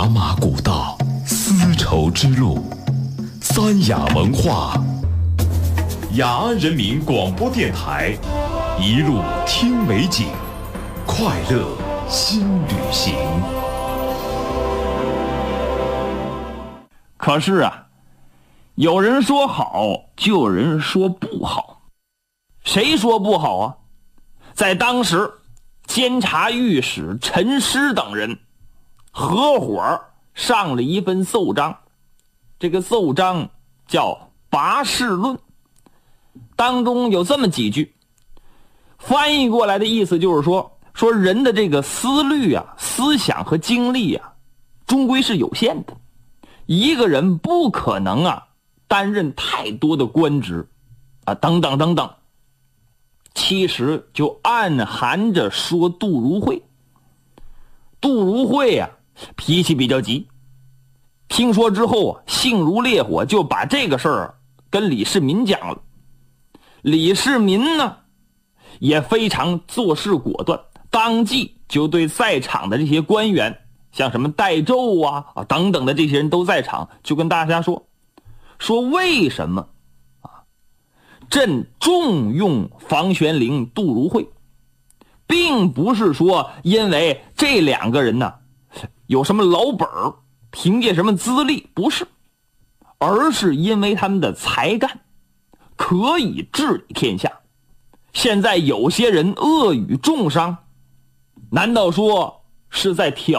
马古道，丝绸之路，三雅文化，雅安人民广播电台，一路听美景，快乐新旅行。 可是啊，有人说好，就有人说不好。谁说不好啊？在当时，监察御史陈师等人合伙上了一份奏章，这个奏章叫《拔士论》，当中有这么几句，翻译过来的意思就是说人的这个思虑啊、思想和精力啊，终归是有限的。一个人不可能啊担任太多的官职啊，等等等等。其实就暗含着说杜如晦。杜如晦啊，脾气比较急，听说之后啊，性如烈火，就把这个事儿跟李世民讲了。李世民呢，也非常做事果断，当即就对在场的这些官员，像什么戴胄啊等等的这些人都在场，就跟大家说为什么朕重用房玄龄、杜如晦，并不是说因为这两个人呢有什么老本儿，凭借什么资历，不是，而是因为他们的才干可以治理天下。现在有些人恶语重伤，难道说是在挑